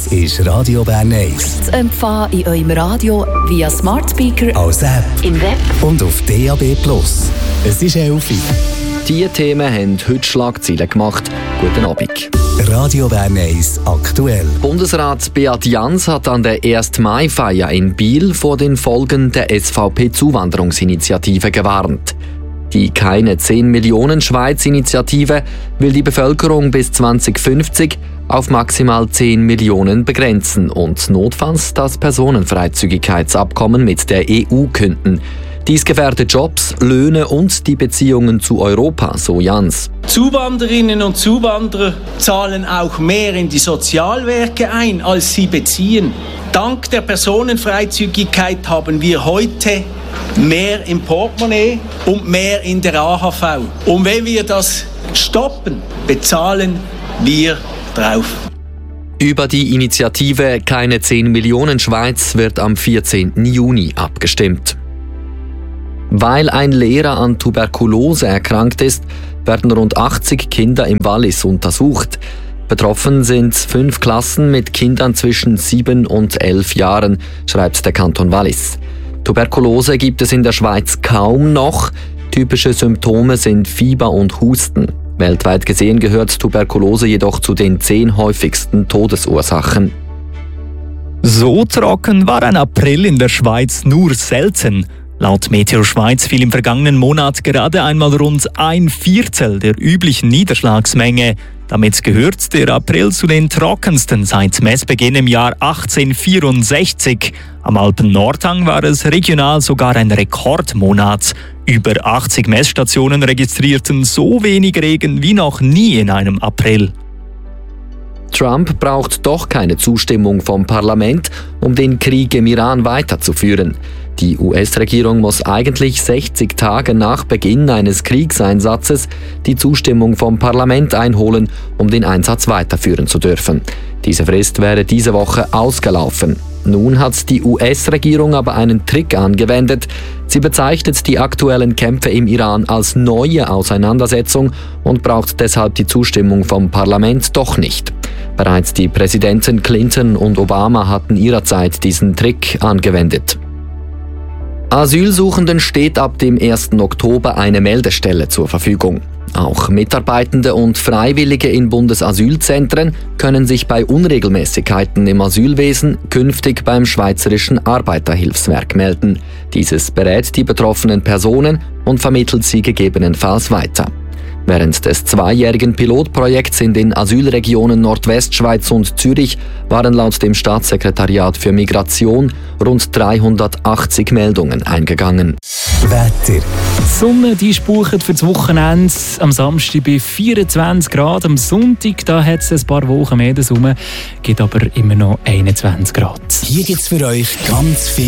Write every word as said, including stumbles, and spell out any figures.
ist Radio Bern eins. Zu empfangen in eurem Radio via Smart Speaker, als App im Web und auf D A B plus. Es ist elf Uhr. Diese Themen haben heute Schlagzeilen gemacht. Guten Abend. Radio Bern eins aktuell. Bundesrat Beat Jans hat an der ersten Mai-Feier in Biel vor den Folgen der S V P-Zuwanderungsinitiative gewarnt. Die Keine zehn Millionen Schweiz-Initiative will die Bevölkerung bis zwanzig fünfzig auf maximal zehn Millionen begrenzen und notfalls das Personenfreizügigkeitsabkommen mit der E U künden. Dies gefährdet Jobs, Löhne und die Beziehungen zu Europa, so Jans. Zuwanderinnen und Zuwanderer zahlen auch mehr in die Sozialwerke ein, als sie beziehen. Dank der Personenfreizügigkeit haben wir heute mehr im Portemonnaie und mehr in der A H V. Und wenn wir das stoppen, bezahlen wir drauf. Über die Initiative Keine zehn Millionen Schweiz wird am vierzehnten Juni abgestimmt. Weil ein Lehrer an Tuberkulose erkrankt ist, werden rund achtzig Kinder im Wallis untersucht. Betroffen sind fünf Klassen mit Kindern zwischen sieben und elf Jahren, schreibt der Kanton Wallis. Tuberkulose gibt es in der Schweiz kaum noch. Typische Symptome sind Fieber und Husten. Weltweit gesehen gehört Tuberkulose jedoch zu den zehn häufigsten Todesursachen. So trocken war ein April in der Schweiz nur selten. Laut Meteo Schweiz fiel im vergangenen Monat gerade einmal rund ein Viertel der üblichen Niederschlagsmenge. Damit gehört der April zu den trockensten seit Messbeginn im Jahr achtzehnhundertvierundsechzig. Am Alpen-Nordhang war es regional sogar ein Rekordmonat. Über achtzig Messstationen registrierten so wenig Regen wie noch nie in einem April. Trump braucht doch keine Zustimmung vom Parlament, um den Krieg im Iran weiterzuführen. Die U S-Regierung muss eigentlich sechzig Tage nach Beginn eines Kriegseinsatzes die Zustimmung vom Parlament einholen, um den Einsatz weiterführen zu dürfen. Diese Frist wäre diese Woche ausgelaufen. Nun hat die U S-Regierung aber einen Trick angewendet. Sie bezeichnet die aktuellen Kämpfe im Iran als neue Auseinandersetzung und braucht deshalb die Zustimmung vom Parlament doch nicht. Bereits die Präsidenten Clinton und Obama hatten ihrerzeit diesen Trick angewendet. Asylsuchenden steht ab dem ersten Oktober eine Meldestelle zur Verfügung. Auch Mitarbeitende und Freiwillige in Bundesasylzentren können sich bei Unregelmäßigkeiten im Asylwesen künftig beim Schweizerischen Arbeiterhilfswerk melden. Dieses berät die betroffenen Personen und vermittelt sie gegebenenfalls weiter. Während des zweijährigen Pilotprojekts in den Asylregionen Nordwestschweiz und Zürich waren laut dem Staatssekretariat für Migration rund dreihundertachtzig Meldungen eingegangen. Wetter. Die Sonne die spucht für das Wochenende. Am Samstag bei vierundzwanzig Grad. Am Sonntag da hat es ein paar Wochen mehr rum, gibt aber immer noch einundzwanzig Grad. Hier gibt es für euch ganz viel